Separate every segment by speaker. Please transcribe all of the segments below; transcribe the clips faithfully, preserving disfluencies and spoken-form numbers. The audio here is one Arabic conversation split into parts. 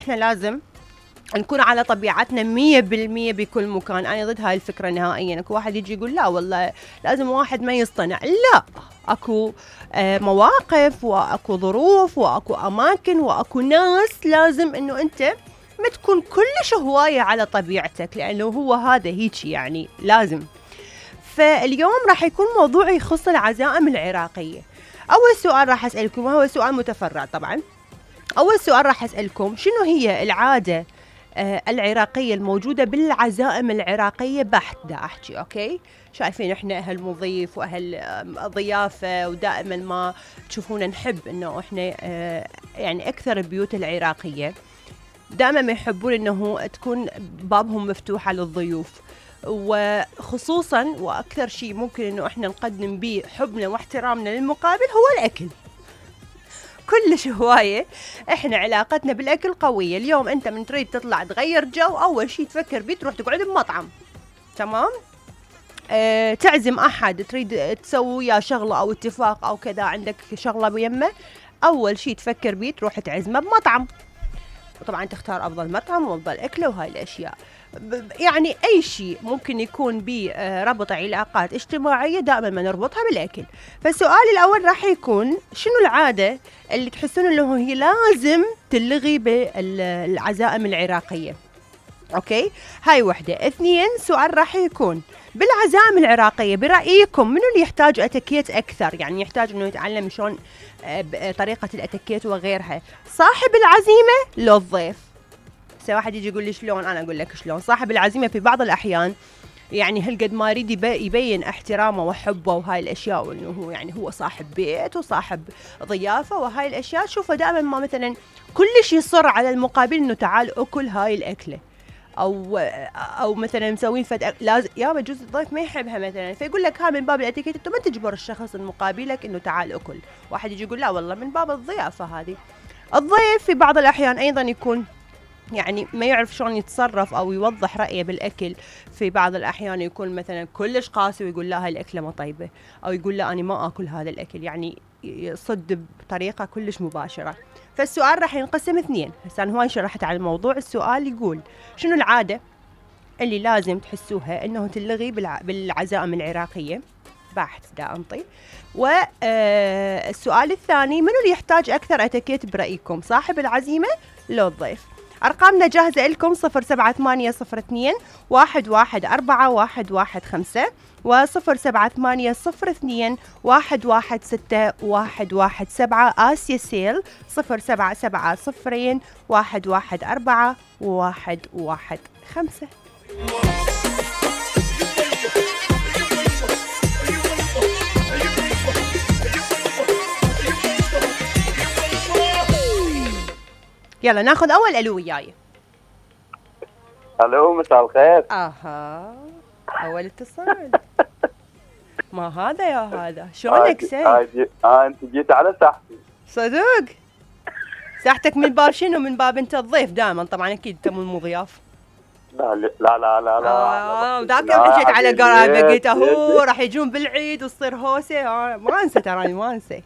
Speaker 1: إحنا لازم نكون على طبيعتنا مية بالمية بكل مكان. أنا ضد هاي الفكرة نهائيا. أكو واحد يجي يقول لا والله لازم واحد ما يصطنع. لا، أكو آه مواقف وأكو ظروف وأكو أماكن وأكو ناس لازم إنه أنت ما تكون كلش هواية على طبيعتك، لأنه هو هذا هيك يعني لازم. فاليوم راح يكون موضوع يخص العزائم العراقية. أول سؤال راح أسألكم، وهو سؤال متفرع طبعا. أول سؤال راح أسألكم، شنو هي العادة آه العراقية الموجودة بالعزائم العراقية بحت؟ دا أحكي أوكي. شايفين إحنا أهل مضيف وأهل آه ضيافة، ودائما ما تشوفونا نحب إنه إحنا آه يعني أكثر البيوت العراقية دائما ما يحبون إنه تكون بابهم مفتوحة للضيوف، وخصوصا وأكثر شيء ممكن إنه إحنا نقدم به حبنا واحترامنا للمقابل هو الأكل. كلش هواية إحنا علاقتنا بالأكل قوية. اليوم أنت من تريد تطلع تغير جو، أول شيء تفكر بيه تروح تقعد بمطعم، تمام؟ أه تعزم أحد، تريد تسوي وياه شغلة أو اتفاق أو كذا، عندك شغلة بيمه، أول شيء تفكر بيه تروح تعزمه بمطعم. وطبعا تختار أفضل مطعم وأفضل أكله وهاي الأشياء. يعني أي شيء ممكن يكون بربط علاقات اجتماعية دائما ما نربطها بالأكل. فالسؤال الأول راح يكون شنو العادة اللي تحسون أنه هي لازم تلغي بالعزائم العراقية؟ أوكي، هاي وحدة. اثنين، سؤال راح يكون بالعزائم العراقية برأيكم منو اللي يحتاج أتكيت أكثر؟ يعني يحتاج أنه يتعلم شلون طريقة الأتكيت وغيرها، صاحب العزيمة لو الضيف؟ واحد يجي يقول لي شلون، أنا أقول لك شلون. صاحب العزيمة في بعض الأحيان يعني هالقد ما يريد يبين احترامه وحبه وهاي الأشياء، وإنه هو يعني هو صاحب بيت وصاحب ضيافة وهاي الأشياء، شوفه دائما ما مثلا كلش يصر على المقابل إنه تعال أكل هاي الأكلة، أو أو مثلا مسوين فد لازم يا بجوز الضيف ما يحبها مثلا، فيقول لك ها من باب الأتيكيت، أنت ما تجبر الشخص المقابلك إنه تعال أكل. واحد يجي يقول لا والله من باب الضيافة هذه. الضيف في بعض الأحيان أيضا يكون يعني ما يعرف شلون يتصرف أو يوضح رأيه بالأكل. في بعض الأحيان يكون مثلا كلش قاسي ويقول لا هاي الأكلة ما طيبة، أو يقول لا أنا ما أكل هذا الأكل، يعني يصد بطريقة كلش مباشرة. فالسؤال راح ينقسم اثنين. هسه أنا هواي شرحت على الموضوع. السؤال يقول شنو العادة اللي لازم تحسوها إنه تلغي بالع... بالعزائم العراقية؟ بحث دا أنطي. والسؤال الثاني، منو اللي يحتاج أكثر أتكيت برأيكم، صاحب العزيمة لو الضيف؟ أرقامنا جاهزة لكم، صفر سبعة ثمانية صفر اثنين واحد واحد أربعة واحد واحد خمسة وصفر سبعة ثمانية صفر اثنين واحد واحد ستة واحد واحد سبعة. آسيا سيل صفر سبعة سبعة صفرين واحد واحد أربعة واحد واحد خمسة. يلا ناخذ أول ألو وياي.
Speaker 2: ألو، مساء الخير.
Speaker 1: أها، أول اتصال. ما هذا يا هذا، شلونك سيد؟
Speaker 2: آه أنت جيت على ساحتي.
Speaker 1: صدق؟ ساحتك من باب شنو؟ من باب أنت الضيف دائما طبعا، أكيد أنت مو مضياف.
Speaker 2: لا لا لا لا لا.
Speaker 1: آه ذاك يوم حكيت على قرايبه قلت أهو راح يجون بالعيد وتصير هوسة. آه ما أنسى تراني ما أنسى.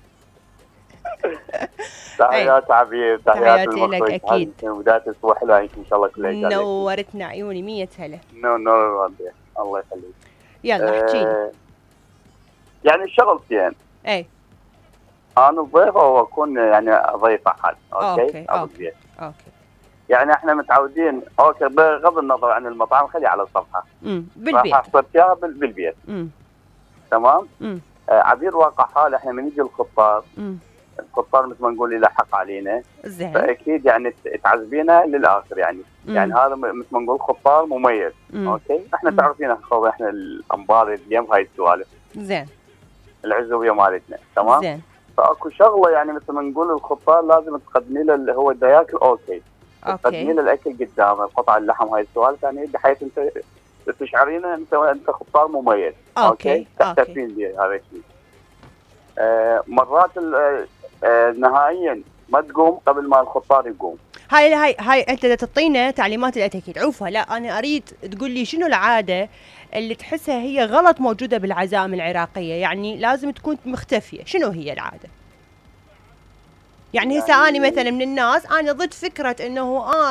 Speaker 2: تحيات حبيب، تحيات
Speaker 1: لك أكيد.
Speaker 2: بداية أسبوع حلوة إن شاء الله كلها.
Speaker 1: نورتنا عيوني مية هلا.
Speaker 2: نور نور الله يخليك.
Speaker 1: يلا احكي لي.
Speaker 2: يعني شغلتين.
Speaker 1: اي
Speaker 2: أنا ضيفة وأكون يعني ضيف أحد. أوكي
Speaker 1: أوكي أوكي, أوكي.
Speaker 2: يعني احنا متعودين اوكي بغض النظر عن المطعم، خلي على الصفحه.
Speaker 1: امم بالبيت.
Speaker 2: راح احصل فيها بالبيت.
Speaker 1: امم
Speaker 2: تمام.
Speaker 1: امم
Speaker 2: آه عبير واقع حال احنا من يجي الخطار،
Speaker 1: امم
Speaker 2: الخطار مثل ما نقول له حق علينا.
Speaker 1: زين.
Speaker 2: فاكيد يعني تعذبينه للاخر يعني.
Speaker 1: مم.
Speaker 2: يعني هذا مثل ما نقول خطار مميز.
Speaker 1: مم.
Speaker 2: اوكي احنا
Speaker 1: مم.
Speaker 2: تعرفين اخوي احنا الانبار اليوم هاي السوالف.
Speaker 1: زين.
Speaker 2: العزوبيه مالتنا تمام.
Speaker 1: زين.
Speaker 2: فاكو شغله يعني مثل ما نقول الخطار لازم تقدمي له اللي هو ياكل اوكي. تقدمين الاكل قدامه، قطع اللحم هاي السوالف يعني بحيث انت تشعرين انت انت خطار مميز.
Speaker 1: اوكي
Speaker 2: تحتفين به هذا الشيء. آه مرات آه نهائيا ما تقوم قبل ما الخطار يقوم.
Speaker 1: هاي هاي هاي انت تعطينا تعليمات الاتيكيت عوفها. لا انا اريد تقول لي شنو العاده اللي تحسها هي غلط موجوده بالعزائم العراقيه، يعني لازم تكون مختفيه. شنو هي العاده؟ يعني هسه يعني أنا مثلا من الناس أنا ضد فكرة إنه آه